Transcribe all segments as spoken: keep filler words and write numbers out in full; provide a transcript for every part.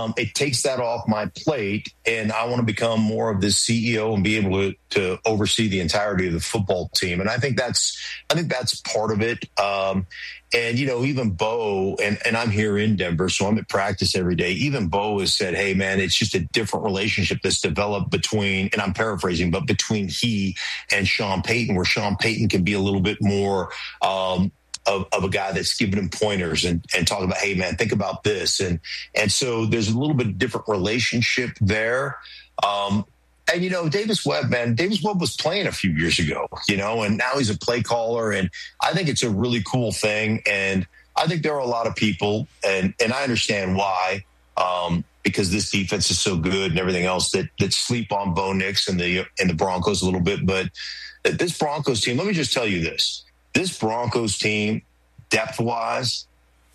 um, it takes that off my plate, and I want to become more of the C E O and be able to, to oversee the entirety of the football team. And I think that's, I think that's part of it. Um, and, you know, even Bo, and, and I'm here in Denver, so I'm at practice every day. Even Bo has said, hey, man, it's just a different relationship that's developed between, and I'm paraphrasing, but between he and Sean Payton, where Sean Payton can be a little bit more, um, Of, of a guy that's giving him pointers and, and talking about, hey, man, think about this. And and so there's a little bit different relationship there. Um, and, you know, Davis Webb, man, Davis Webb was playing a few years ago, you know, and now he's a play caller. And I think it's a really cool thing. And I think there are a lot of people, and, and I understand why, um, because this defense is so good and everything else, that that sleep on Bo Nix and the, and the Broncos a little bit. But this Broncos team, let me just tell you this. This Broncos team, depth-wise,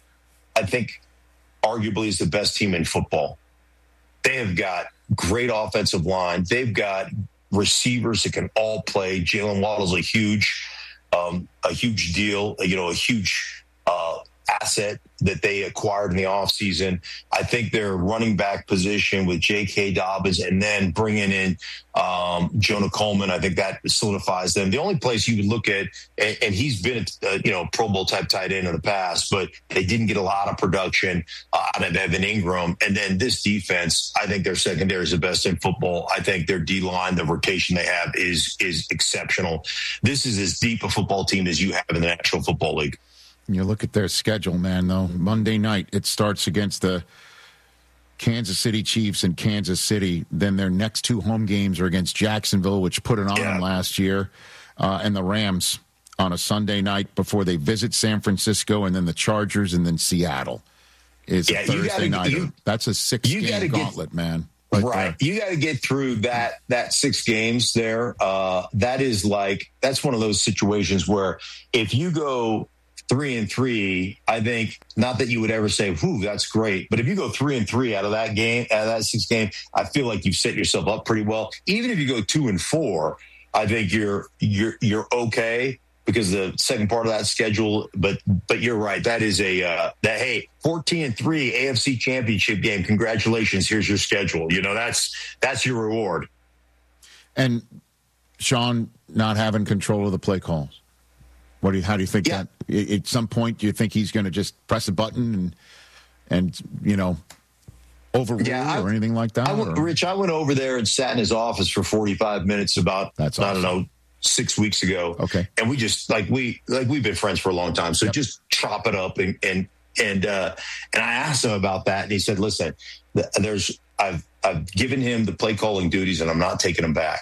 I think arguably is the best team in football. They have got great offensive line. They've got receivers that can all play. Jalen Waddle's a huge, um, a huge deal, you know, a huge uh, asset that they acquired in the offseason. I think their running back position with J K. Dobbins and then bringing in um, Jonah Coleman, I think that solidifies them. The only place you would look at, and, and he's been a you know Pro Bowl type tight end in the past, but they didn't get a lot of production uh, out of Evan Ingram. And then this defense, I think their secondary is the best in football. I think their D-line, the rotation they have is is exceptional. This is as deep a football team as you have in the National Football League. You look at their schedule, man, though. Monday night, it starts against the Kansas City Chiefs in Kansas City. Then their next two home games are against Jacksonville, which put it on yeah. them last year, uh, and the Rams on a Sunday night before they visit San Francisco, and then the Chargers, and then Seattle is yeah, a Thursday night. That's a six-game gauntlet, get, man. Right. right. You got to get through that that six games there. Uh, that is like, that's one of those situations where if you go three and three, I think, not that you would ever say, whew, that's great. But if you go three and three out of that game, out of that six game, I feel like you've set yourself up pretty well. Even if you go two and four, I think you're you're you're okay because the second part of that schedule. But but you're right. That is a uh, that hey, fourteen and three A F C Championship game. Congratulations. Here's your schedule. You know, that's that's your reward. And Sean not having control of the play calls. What do you, how do you think yeah. that at some point do you think he's going to just press a button and, and you know, overrule yeah, I, or anything like that? I went, Rich, I went over there and sat in his office for forty-five minutes about, That's awesome. I don't know, six weeks ago. Okay. And we just, like, we, like we've been friends for a long time. So yep. just chop it up. And, and, and, uh, and I asked him about that. And he said, listen, there's, I've, I've given him the play calling duties and I'm not taking him back.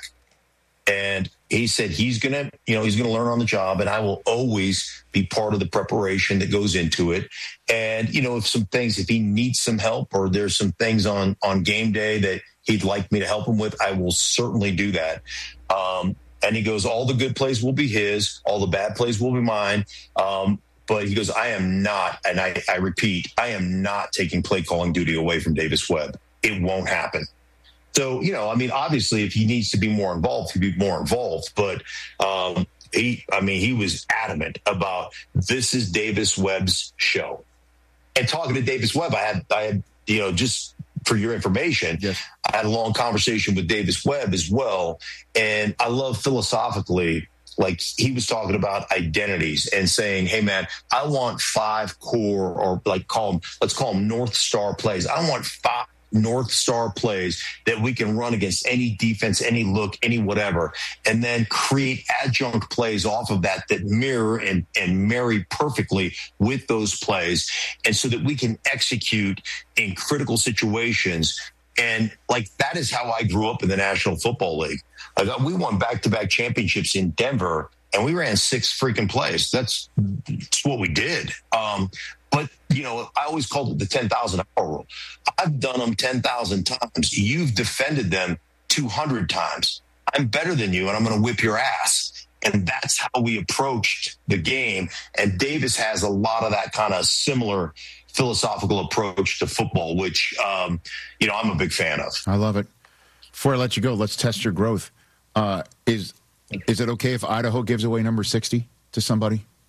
And he said he's going to, you know, he's going to learn on the job, and I will always be part of the preparation that goes into it. And, you know, if some things, if he needs some help or there's some things on, on game day that he'd like me to help him with, I will certainly do that. Um, and he goes, all the good plays will be his, all the bad plays will be mine. Um, but he goes, I am not, and I, I repeat, I am not taking play calling duty away from Davis Webb. It won't happen. So, you know, I mean, obviously, if he needs to be more involved, he'd be more involved. But um, he, I mean, he was adamant about this is Davis Webb's show. And talking to Davis Webb, I had, I had, you know, just for your information, yes. I had a long conversation with Davis Webb as well. And I love philosophically, like he was talking about identities and saying, hey, man, I want five core or like call them, let's call them North Star plays. I want five North Star plays that we can run against any defense, any look, any whatever, and then create adjunct plays off of that that mirror and, and marry perfectly with those plays. And so that we can execute in critical situations. And like, that is how I grew up in the National Football League. Like, we won back-to-back championships in Denver, and we ran six freaking plays. That's, that's what we did. Um, But, you know, I always called it the ten thousand hour rule. I've done them ten thousand times. You've defended them two hundred times. I'm better than you, and I'm going to whip your ass. And that's how we approached the game. And Davis has a lot of that kind of similar philosophical approach to football, which, um, you know, I'm a big fan of. I love it. Before I let you go, let's test your growth. Uh, is is it okay if Idaho gives away number sixty to somebody?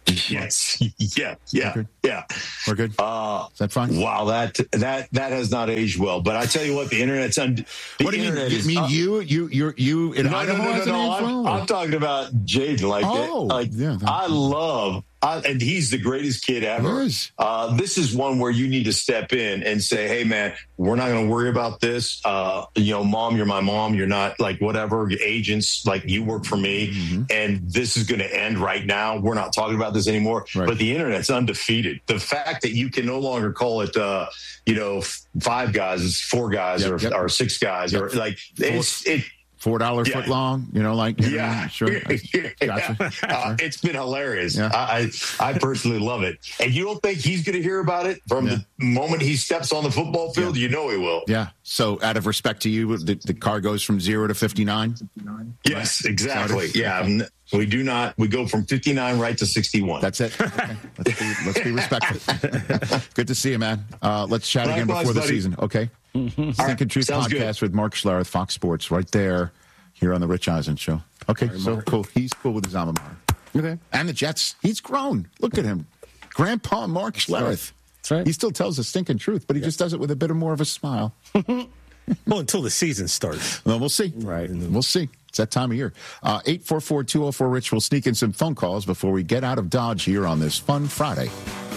Yes. Yeah. Yeah. We're yeah. We're good. Uh, Is that fine? Wow. That that that has not aged well. But I tell you what, the internet's un- the What do you mean? internet You is mean up- you, you, you, you in No, no, Idaho no, no, hasn't no. aged I'm, well? I'm talking about Jaden. Like, Oh, that. like yeah, that- I love, I, and he's the greatest kid ever. Yes. Uh, this is one where you need to step in and say, "Hey, man, we're not going to worry about this. Uh, you know, mom, you're my mom. You're not like whatever agents. Like you work for me, Mm-hmm. and this is going to end right now. We're not talking about this anymore." Right. But the internet's undefeated. The fact that you can no longer call it, uh, you know, f- five guys, it's four guys, Yep, or yep. or six guys, Yep. or like it's it. Four dollar Yeah. foot long, you know, like you know, Yeah, sure. yeah. Gotcha. Uh, it's been hilarious. Yeah. I, I I personally love it, and you don't think he's going to hear about it from Yeah. the moment he steps on the football field? Yeah. You know he will. Yeah. So, out of respect to you, the, the car goes from zero to fifty-nine. Yes, exactly. Sorry. Yeah, n- we do not. We go from fifty-nine right to sixty-one. That's it. Okay. Let's, be, let's be respectful. Good to see you, man. Uh, let's chat again Likewise, before the buddy. season. Okay. Thinking Truth sounds podcast good. with Mark Schlereth, Fox Sports, right there, here on the Rich Eisen Show. Okay, so cool. He's cool with his alma mater. Okay. And the Jets. He's grown. Look at him. Grandpa Mark Schlereth. That's right. He still tells the stinking truth, but he just does it with a bit of more of a smile. Well, until the season starts. Well, we'll see. Right. We'll see. It's that time of year. Uh, eight four four, two oh four, Rich. We'll sneak in some phone calls before we get out of Dodge here on this fun Friday.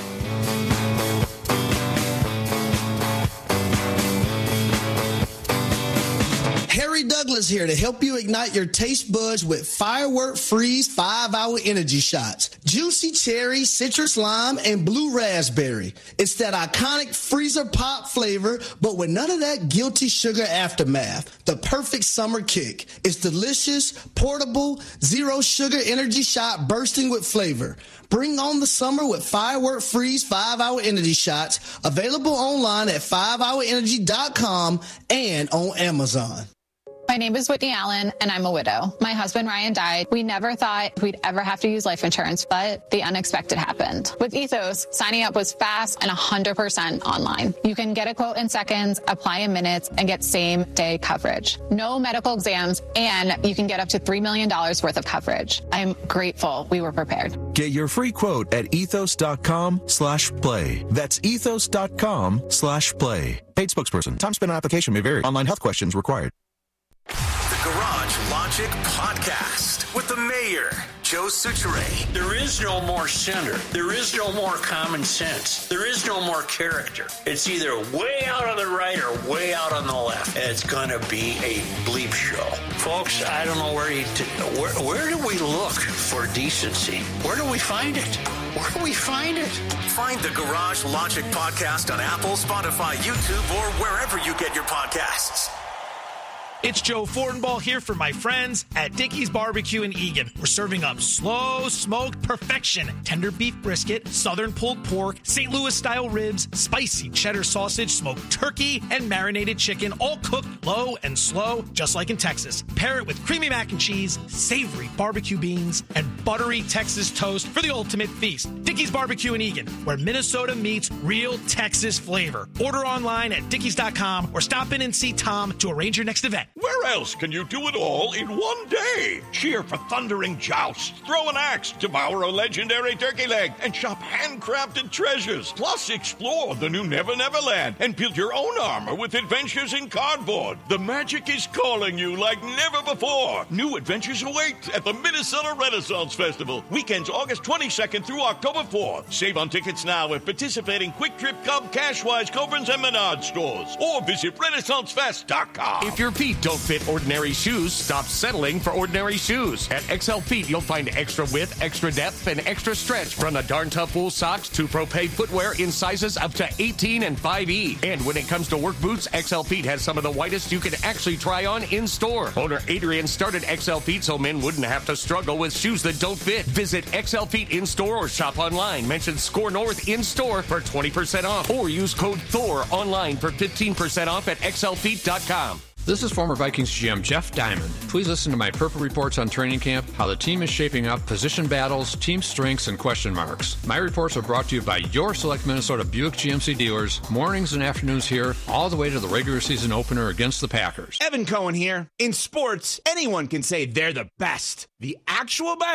Harry Douglas here to help you ignite your taste buds with Firework Freeze five hour Energy Shots. Juicy cherry, citrus lime, and blue raspberry. It's that iconic freezer pop flavor, but with none of that guilty sugar aftermath. The perfect summer kick. It's delicious, portable, zero sugar energy shot bursting with flavor. Bring on the summer with Firework Freeze five hour Energy Shots. Available online at five hour energy dot com and on Amazon. My name is Whitney Allen, and I'm a widow. My husband, Ryan, died. We never thought we'd ever have to use life insurance, but the unexpected happened. With Ethos, signing up was fast and one hundred percent online. You can get a quote in seconds, apply in minutes, and get same-day coverage. No medical exams, and you can get up to three million dollars worth of coverage. I'm grateful we were prepared. Get your free quote at ethos.com slash play. That's ethos.com slash play. Paid spokesperson. Time spent on application may vary. Online health questions required. The Garage Logic Podcast with the mayor, Joe Suchere. There is no more center. There is no more common sense. There is no more character. It's either way out on the right or way out on the left. And it's going to be a bleep show. Folks, I don't know where you, t- where, where do we look for decency? Where do we find it? Where do we find it? Find the Garage Logic Podcast on Apple, Spotify, YouTube, or wherever you get your podcasts. It's Joe Fortenbaugh here for my friends at Dickey's Barbecue in Eagan. We're serving up slow smoked perfection, tender beef brisket, southern pulled pork, Saint Louis style ribs, spicy cheddar sausage, smoked turkey, and marinated chicken, all cooked low and slow, just like in Texas. Pair it with creamy mac and cheese, savory barbecue beans, and buttery Texas toast for the ultimate feast. Dickey's Barbecue in Eagan, where Minnesota meets real Texas flavor. Order online at dickeys dot com or stop in and see Tom to arrange your next event. Where else can you do it all in one day? Cheer for thundering jousts, throw an axe, devour a legendary turkey leg, and shop handcrafted treasures. Plus, explore the new Never Never Land and build your own armor with adventures in cardboard. The magic is calling you like never before. New adventures await at the Minnesota Renaissance Festival. Weekends August twenty-second through October fourth. Save on tickets now at participating Quick Trip, Cub, Cashwise, Coburn's, and Menard stores. Or visit renaissance fest dot com. If your feet don't fit ordinary shoes, stop settling for ordinary shoes. At X L Feet, you'll find extra width, extra depth, and extra stretch from the darn tough wool socks to Pro-Pay footwear in sizes up to eighteen and five E. And when it comes to work boots, X L Feet has some of the widest you can actually try on in store. Owner Adrian started X L Feet so men wouldn't have to struggle with shoes that don't fit. Visit X L Feet in store or shop online. Mention Score North in store for twenty percent off or use code Thor online for fifteen percent off at X L Feet dot com. This is former Vikings G M Jeff Diamond. Please listen to my Purple Reports on training camp, how the team is shaping up, position battles, team strengths, and question marks. My reports are brought to you by your select Minnesota Buick G M C dealers, mornings and afternoons here, all the way to the regular season opener against the Packers. Evan Cohen here. In sports, anyone can say they're the best. The actual best?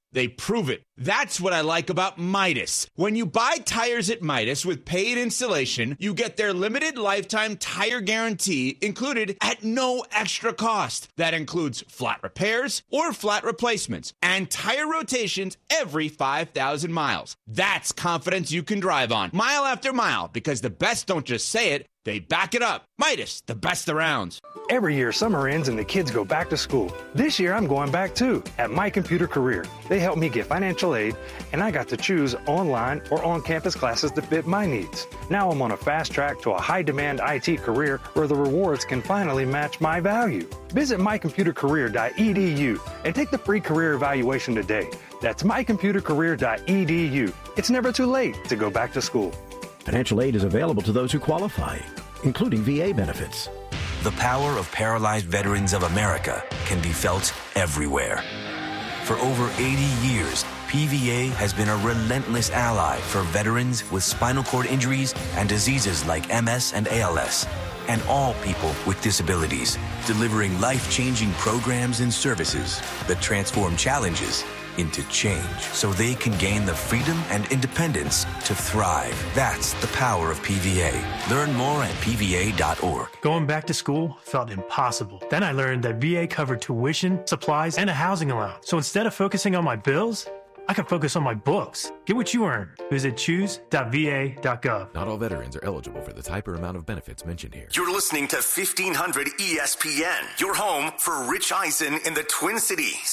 they prove it. That's what I like about Midas. When you buy tires at Midas with paid installation, you get their limited lifetime tire guarantee included at no extra cost. That includes flat repairs or flat replacements and tire rotations every five thousand miles. That's confidence you can drive on, mile after mile, because the best don't just say it, they back it up. Midas, the best around. Every year, summer ends and the kids go back to school. This year, I'm going back too, at My Computer Career. They helped me get financial aid, and I got to choose online or on-campus classes that fit my needs. Now I'm on a fast track to a high-demand I T career where the rewards can finally match my value. Visit my computer career dot e d u and take the free career evaluation today. That's my computer career dot e d u. It's never too late to go back to school. Financial aid is available to those who qualify, including V A benefits. The power of Paralyzed Veterans of America can be felt everywhere. For over eighty years, P V A has been a relentless ally for veterans with spinal cord injuries and diseases like M S and A L S, and all people with disabilities, delivering life-changing programs and services that transform challenges into change so they can gain the freedom and independence to thrive. That's the power of P V A. Learn more at P V A dot org. Going back to school felt impossible. Then I learned that V A covered tuition, supplies, and a housing allowance. So instead of focusing on my bills, I can focus on my books. Get what you earn. Visit choose dot v a dot gov. Not all veterans are eligible for the type or amount of benefits mentioned here. You're listening to fifteen hundred E S P N, your home for Rich Eisen in the Twin Cities.